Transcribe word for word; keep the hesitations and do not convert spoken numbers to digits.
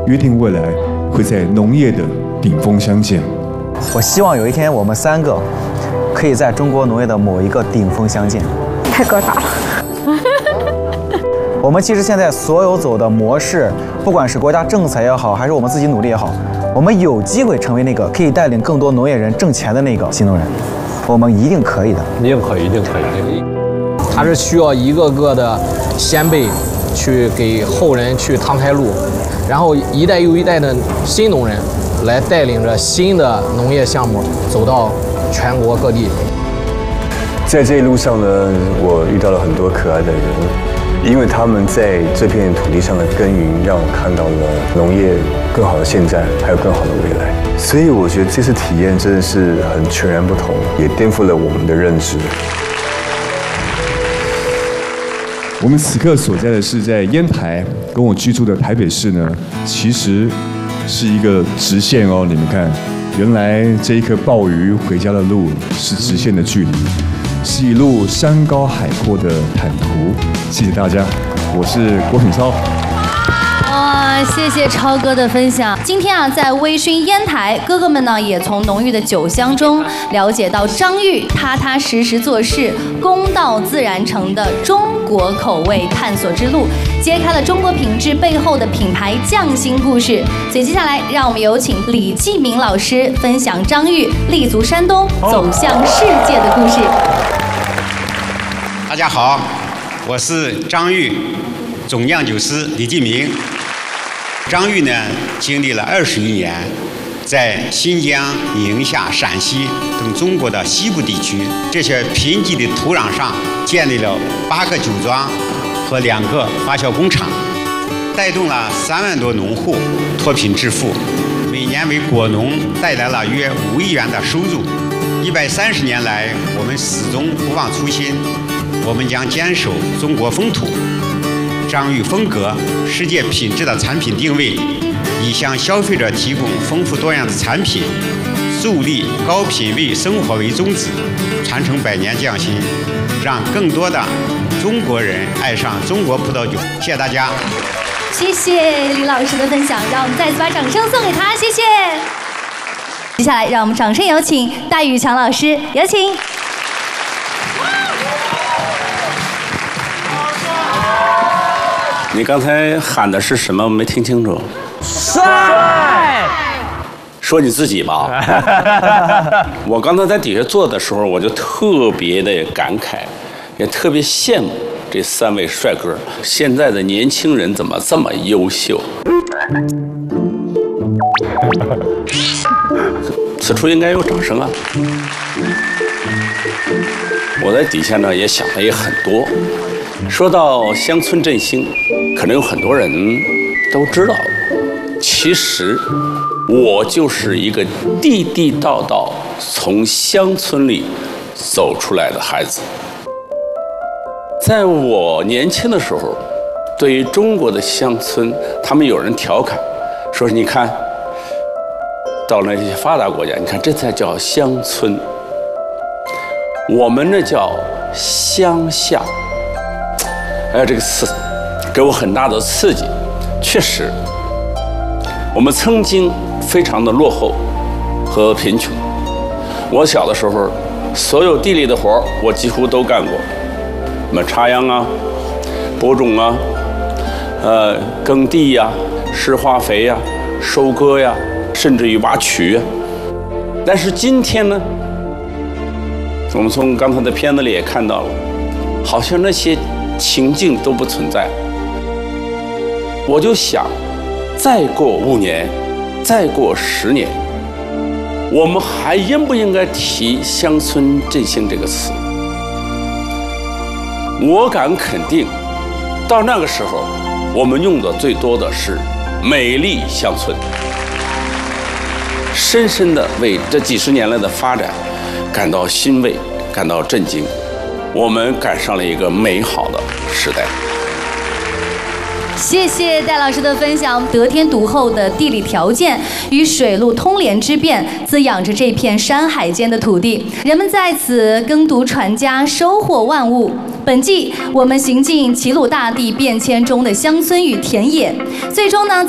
约定未来会在农业的顶峰相见。 我希望有一天我们三个可以在中国农业的某一个顶峰相见。 太高大了。 我们其实现在所有走的模式，不管是国家政策也好，还是我们自己努力也好，我们有机会成为那个可以带领更多农业人挣钱的那个新农人，我们一定可以的， 一定可以，一定可以。它是需要一个个的先辈去给后人去趟开路，然后一代又一代的新农人来带领着新的农业项目走到全国各地。 在这一路上呢，我遇到了很多可爱的人，因为他们在这片土地上的耕耘，让我看到了农业更好的现在，还有更好的未来。所以我觉得这次体验真的是很全然不同，也颠覆了我们的认知。 我们此刻所在的是在烟台，跟我居住的台北市呢，其实是一个直线哦。你们看，原来这一颗鲍鱼回家的路是直线的距离。是一路山高海阔的坦途，谢谢大家，我是郭品超。 哇，谢谢超哥的分享。今天啊，在微醺烟台，哥哥们呢也从浓郁的酒香中了解到张裕踏踏实实做事、公道自然成的中国口味探索之路，揭开了中国品质背后的品牌匠心故事。所以接下来，让我们有请李继明老师分享张裕立足山东、走向世界的故事。 大家好，我是张裕，总酿酒师李继明。张裕呢，经历了二十余年，在新疆、宁夏、陕西等中国的西部地区这些贫瘠的土壤上，建立了八个酒庄和两个发酵工厂，带动了三万多农户脱贫致富，每年为果农带来了约五亿元的收入。一百三十年来，我们始终不忘初心，我们将坚守中国风土、张裕风格、世界品质的产品定位，以向消费者提供丰富多样的产品，树立高品位生活为宗旨，传承百年匠心，让更多的中国人爱上中国葡萄酒。谢谢大家。 谢谢李老师的分享，让我们再次把掌声送给他，谢谢。接下来，让我们掌声有请戴宇强老师，有请。 你刚才喊的是什么？我没听清楚。 帅！ 说你自己吧。我刚才在底下坐的时候，我就特别的感慨，也特别羡慕这三位帅哥。现在的年轻人怎么这么优秀？此处应该有掌声啊！我在底下呢也想的也很多。说到乡村振兴，可能有很多人都知道，其实我就是一个地地道道从乡村里走出来的孩子。在我年轻的时候，对于中国的乡村，他们有人调侃说：“你看，到那些发达国家，你看这才叫乡村，我们那叫乡下。”还有这个词，给我很大的刺激。确实，我们曾经非常的落后和贫穷。我小的时候，所有地里的活我几乎都干过，什么插秧啊、播种啊、呃耕地呀、施化肥呀、收割呀，甚至于挖渠啊。但是今天呢，我们从刚才的片子里也看到了，好像那些情境都不存在。我就想，再过五年，再过十年，我们还应不应该提乡村振兴这个词？我敢肯定，到那个时候，我们用的最多的是美丽乡村，深深地为这几十年来的发展感到欣慰，感到震惊。我们赶上了一个美好的时代。 谢谢戴老师的分享。得天独厚的地理条件与水陆通联之便，滋养着这片山海间的土地，人们在此耕读传家，收获万物。本季我们行进齐鲁大地变迁中的乡村与田野，最终呢。